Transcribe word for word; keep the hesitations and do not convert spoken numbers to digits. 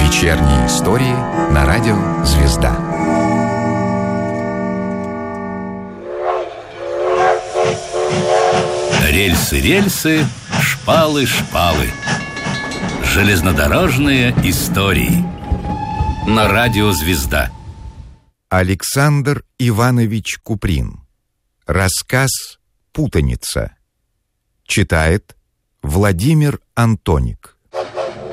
Вечерние истории на радио «Звезда». Рельсы, рельсы, шпалы, шпалы. Железнодорожные истории на радио «Звезда». Александр Иванович Куприн. Рассказ «Путаница». Читает Владимир Антоник.